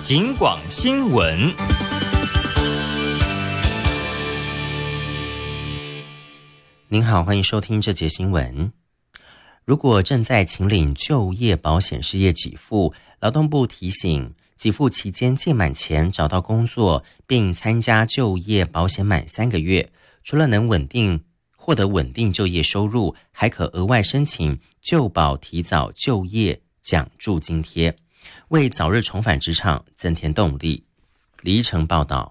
警广新闻。 您好，欢迎收听这节新闻。如果正在请领就业保险失业给付，劳动部提醒，给付期间届满前找到工作，并参加就业保险满3个月，除了能获得稳定就业收入，还可额外申请就保提早就业奖助津贴，为早日重返职场增添动力。李依晨报道。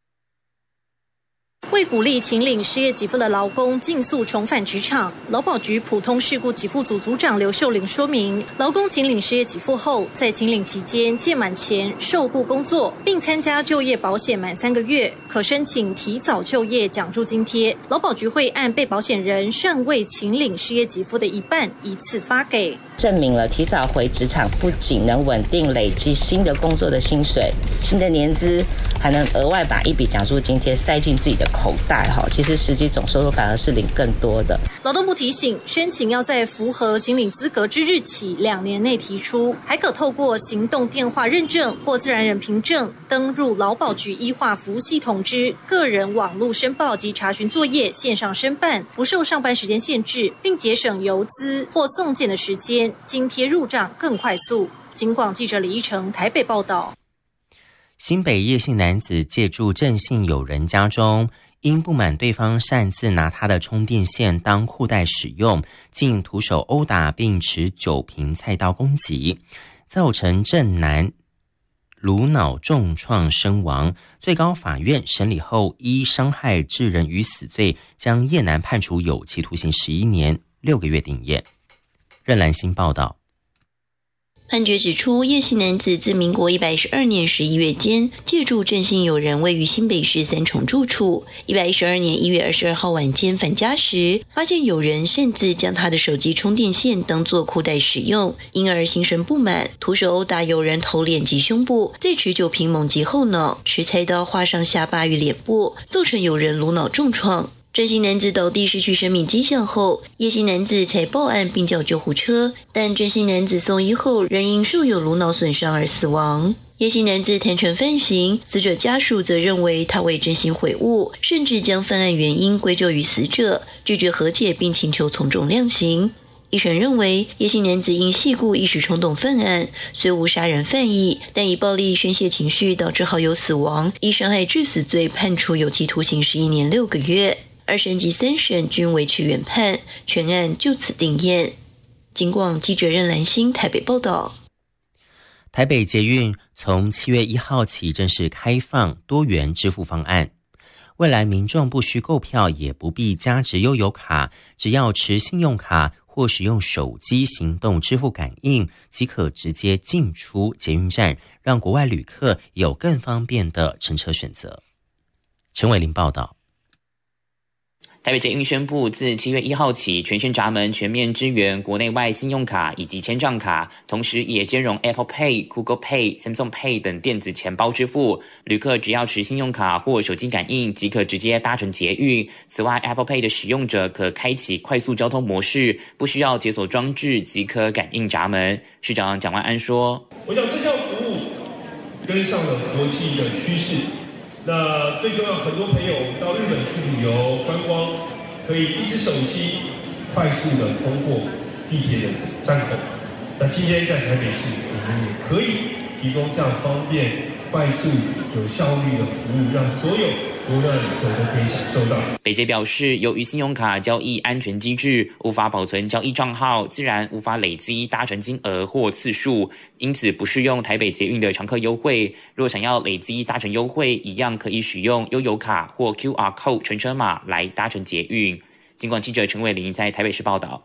为鼓励请领失业给付的劳工尽速重返职场，劳保局普通事故给付组组长刘秀玲说明，劳工请领失业给付后，在请领期间届满前受雇工作，并参加就业保险满3个月，可申请提早就业奖助津贴。劳保局会按被保险人尚未请领失业给付的一半一次发给。 证明了提早回职场不仅能稳定累积新的工作的薪水、新的年资，还能额外把一笔奖助津贴塞进自己的口袋，其实实际总收入反而是领更多的。 劳动部提醒，申请要在符合请领资格之日起2年内提出，还可透过行动电话认证或自然人凭证登入劳保局医化服务系统之个人网络申报及查询作业线上申办，不受上班时间限制，并节省邮资或送件的时间，津贴入账更快速。警广记者李依晨台北报道。 新北叶姓男子借住郑姓友人家中，因不满对方擅自拿他的充电线当裤带使用，竟徒手殴打并持酒瓶菜刀攻击，造成郑男颅脑重创身亡。最高法院审理后，依伤害致人于死罪，将叶男判处有期徒刑11年6个月定谳。任兰新报道。 判决指出，叶姓男子自民国112年11月间借住郑姓友人位于新北市3重住处，112年1月22号晚间返家时，发现友人擅自将他的手机充电线当作裤带使用，因而心生不满，徒手殴打友人头脸及胸部，再持酒瓶猛击后脑，持菜刀划伤下巴与脸部，造成友人颅脑重创。郑姓男子倒地失去生命迹象后，叶姓男子才报案并叫救护车，但郑姓男子送医后仍因受有颅脑损伤而死亡。叶姓男子坦诚犯行，死者家属则认为他为真心悔悟，甚至将犯案原因归咎于死者，拒绝和解并请求从重量刑。一审认为，叶姓男子因系故一时冲动犯案，虽无杀人犯意，但以暴力宣泄情绪导致好友死亡，依伤害致死罪判处有期徒刑11年6个月。2审及3审均维持原判，全案就此定谳。警广记者任兰心台北报道。 台北捷运从7月1号起正式开放多元支付方案，未来民众不需购票，也不必加值悠游卡，只要持信用卡或使用手机行动支付感应，即可直接进出捷运站，让国外旅客有更方便的乘车选择。陈伟林报道。 台北捷运宣布，自7月1号起，全线闸门全面支援国内外信用卡以及千账卡，同时也兼容 Apple Pay、Google Pay、Samsung Pay 等电子钱包支付。旅客只要持信用卡或手机感应，即可直接搭乘捷运。此外 ，Apple Pay 的使用者可开启快速交通模式，不需要解锁装置即可感应闸门。市长蒋万安说：“ 我想这项服务跟上了国际的趋势。”那最重要，很多朋友到日本去旅游观光，可以一只手机快速的通过地铁的站口。那今天在台北市，我们也可以提供这样方便、快速、有效率的服务，让所有国内旅客都可以享受到。 北捷表示，由于信用卡交易安全机制无法保存交易账号，自然无法累积搭乘金额或次数，因此不适用台北捷运的常客优惠。若想要累积搭乘优惠，一样可以使用悠游卡或 QR Code 乘车码来搭乘捷运。警广记者陈伟林在台北市报道。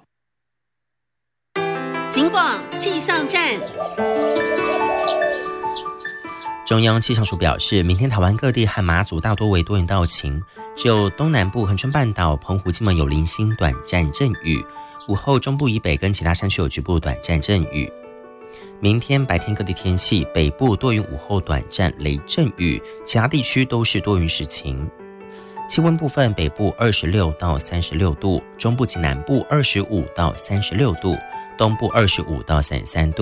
警广气象站。 中央气象署表示，明天台湾各地和马祖大多为多云到晴，只有东南部恒春半岛、澎湖、金门有零星短暂阵雨，午后中部以北跟其他山区有局部短暂阵雨。明天白天各地天气，北部多云，午后短暂雷阵雨，其他地区都是多云时晴。气温部分，北部26到36度，中部及南部25到36度，东部25到33度。